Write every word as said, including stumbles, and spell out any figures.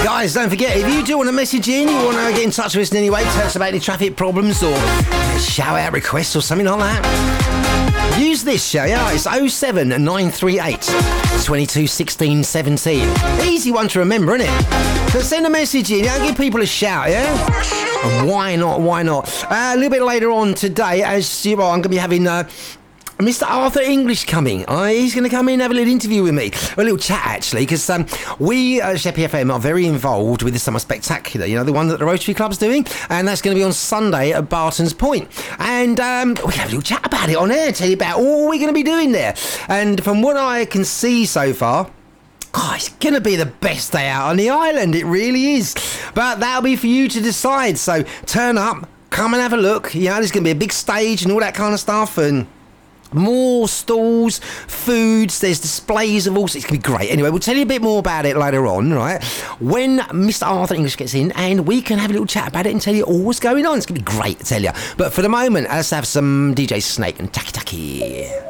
Guys, don't forget, if you do want to message in, you want to get in touch with us in any way, tell us about any traffic problems or shout out requests or something like that, use this show, yeah? It's oh seven nine three eight, two two, one six, one seven. Easy one to remember, isn't it? So send a message in, yeah? Give people a shout, yeah? And why not, why not? Uh, a little bit later on today, as you know, I'm going to be having... Uh, Mister Arthur English coming. Uh, he's going to come in and have a little interview with me. A little chat, actually, because um, we at Sheppey F M are very involved with the Summer Spectacular, you know, the one that the Rotary Club's doing, and that's going to be on Sunday at Barton's Point. And um, we can have a little chat about it on air, tell you about all we're going to be doing there. And from what I can see so far, oh, it's going to be the best day out on the island. It really is. But that'll be for you to decide. So turn up, come and have a look. You know, there's going to be a big stage and all that kind of stuff, and more stalls, foods, there's displays of all sorts. It's going to be great. Anyway, we'll tell you a bit more about it later on, right? When Mister Arthur English gets in, and we can have a little chat about it and tell you all what's going on. It's going to be great, I tell you. But for the moment, let's have some D J Snake and Taki Taki.